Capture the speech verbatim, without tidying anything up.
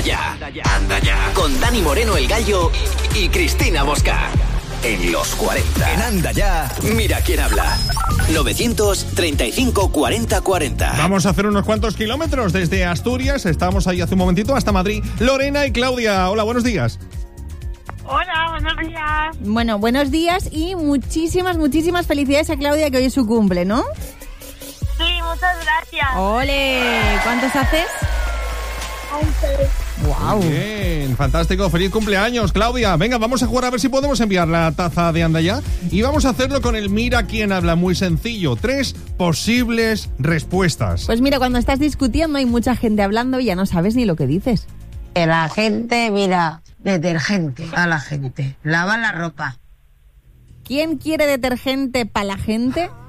Ya, anda ya. Con Dani Moreno el Gallo y Cristina Mosca. En los cuarenta. En Anda Ya, mira quién habla. novecientos treinta y cinco cuarenta cuarenta. Vamos a hacer unos cuantos kilómetros desde Asturias. Estábamos ahí hace un momentito hasta Madrid. Lorena y Claudia. Hola, buenos días. Hola, buenos días. Bueno, buenos días y muchísimas, muchísimas felicidades a Claudia, que hoy es su cumple, ¿no? Sí, muchas gracias. ¡Ole! ¿Cuántos haces? once. ¡Wow! Bien, fantástico. Feliz cumpleaños, Claudia. Venga, vamos a jugar a ver si podemos enviar la taza de Anda Ya. Y vamos a hacerlo con el Mira quién habla. Muy sencillo. Tres posibles respuestas. Pues mira, cuando estás discutiendo hay mucha gente hablando y ya no sabes ni lo que dices. La gente, mira, detergente a la gente. Lava la ropa. ¿Quién quiere detergente para la gente?